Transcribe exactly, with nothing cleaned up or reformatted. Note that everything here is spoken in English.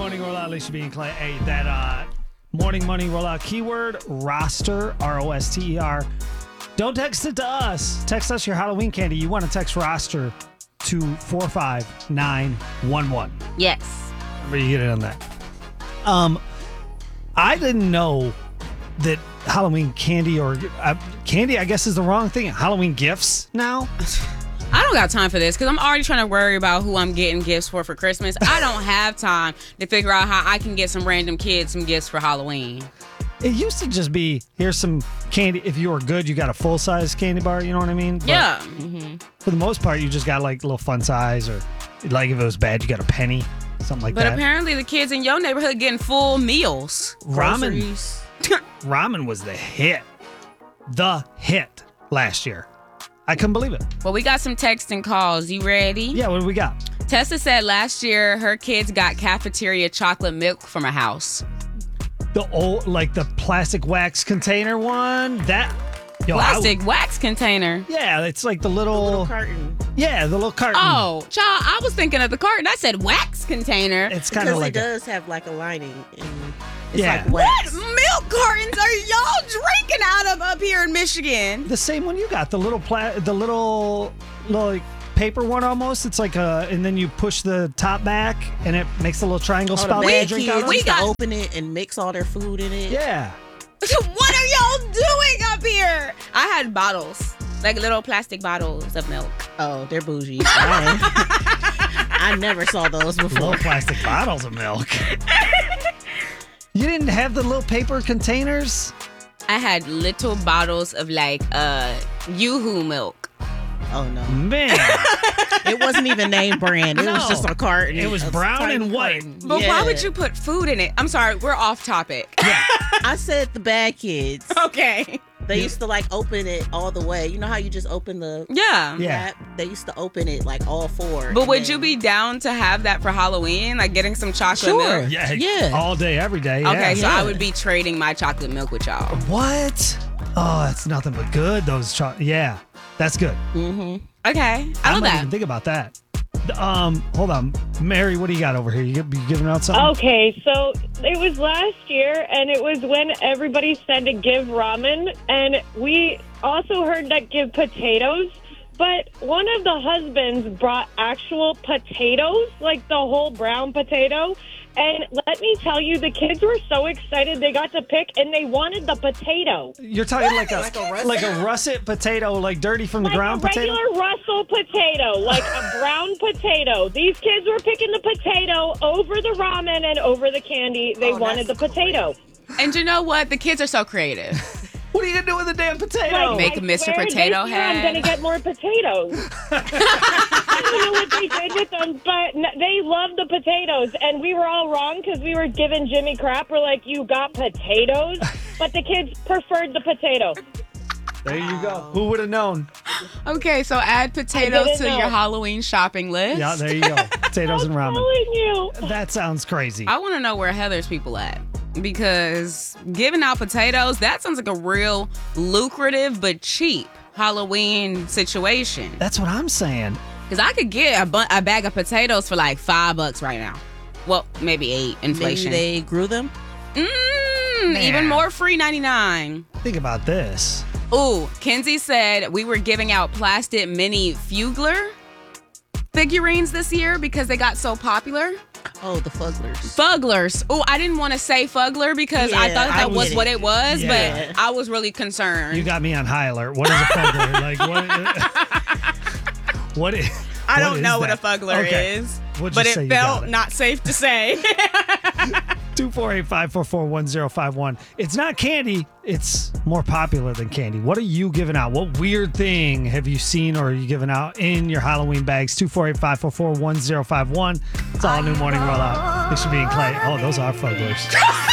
Morning Rollout, Alicia B and Clay. Hey, that uh, Morning Money Rollout keyword, roster, R O S T E R. Don't text it to us. Text us your Halloween candy. You want to text roster to four five nine one one. Yes. Where you get it on that. Um, I didn't know that Halloween candy or uh, candy, I guess, is the wrong thing. Halloween gifts now. I don't got time for this because I'm already trying to worry about who I'm getting gifts for for Christmas. I don't have time to figure out how I can get some random kids some gifts for Halloween. It used to just be, here's some candy. If you were good, you got a full-size candy bar, you know what I mean? But yeah. Mm-hmm. For the most part, you just got like a little fun size, or like if it was bad, you got a penny, something like but that. But apparently the kids in your neighborhood getting full meals. Ramen. Ramen was the hit. The hit last year. I couldn't believe it. Well, we got some texts and calls. You ready? Yeah, what do we got? Tessa said last year her kids got cafeteria chocolate milk from a house. The old, like the plastic wax container one? That. Yo, plastic I, wax container? Yeah, it's like the little. The little carton. Yeah, the little carton. Oh, child, I was thinking of the carton. I said wax container. It's kind of like. It does a, have like a lining. And it's yeah. like wax. What milk cartons are y'all drinking out of up here in Michigan? The same one you got. The little, pla- the little, little like, paper one almost. It's like a, and then you push the top back and it makes a little triangle oh, spout. The you drink out of. We used to open it and mix all their food in it. Yeah. What are y'all doing up here? I had bottles, like little plastic bottles of milk. Oh, they're bougie. I never saw those before. Little plastic bottles of milk. You didn't have the little paper containers? I had little bottles of like uh Yoo-hoo milk. Oh no, man! It wasn't even name brand. It no. was just a carton. It was brown and white. Carton. But yeah. why would you put food in it? I'm sorry, we're off topic. Yeah. I said the bad kids. Okay. They yeah. used to like open it all the way. You know how you just open the yeah yeah. wrap? They used to open it like all four. But would then... you be down to have that for Halloween, like getting some chocolate sure. milk? Yeah, yeah, all day, every day. Okay, yeah. so yeah. I would be trading my chocolate milk with y'all. What? Oh, that's nothing but good. Those cho- yeah, that's good. Mm-hmm. Okay, I I love didn't that. even think about that. Um, hold on, Mary, what do you got over here? You, you giving out something? Okay, so it was last year, and it was when everybody said to give ramen, and we also heard that give potatoes. But one of the husbands brought actual potatoes, like the whole brown potato. And let me tell you, the kids were so excited they got to pick, and they wanted the potato. You're talking like a Like a russet? like a russet potato, like dirty from the Like ground a potato. regular Russell potato, like a brown potato. These kids were picking the potato over the ramen and over the candy. They Oh, wanted the that's potayo. And you know what? The kids are so creative. What are you gonna do with the damn potato? Like, Make I a Mister swear Potato this year I'm Head. going to get more potatoes. I don't know what they did with them, but n- they loved the potatoes. And we were all wrong because we were giving Jimmy crap. We're like, you got potatoes? But the kids preferred the potato. There you go. Who would have known? Okay, so add potatoes didn't to know. your Halloween shopping list. Yeah, there you go. Potatoes and I'm ramen. telling you. That sounds crazy. I want to know where Heather's people at. Because giving out potatoes, that sounds like a real lucrative but cheap Halloween situation. That's what I'm saying. Because I could get a, bu- a bag of potatoes for like five bucks right now. Well, maybe eight. Inflation. Maybe they grew them. Mm, even more free ninety-nine. Think about this. Ooh, Kenzie said we were giving out plastic mini Fugler figurines this year because they got so popular. Oh, the Fugglers. Fugglers. Oh, I didn't want to say Fugler because I Yeah, thought that I was get what it. it was, Yeah. but I was really concerned. You got me on high alert. What is a Fugler? Like what? What is? I what don't is know that? what a Fugler Okay. is, What'd you but say it you got felt it? not safe to say. two four eight, five four four, one zero five one. It's not candy. It's more popular than candy. What are you giving out? What weird thing have you seen or are you giving out in your Halloween bags? two four eight, five four four, one zero five one. It's all new morning rollout. This should be in Clay. Oh, those are Fugglers.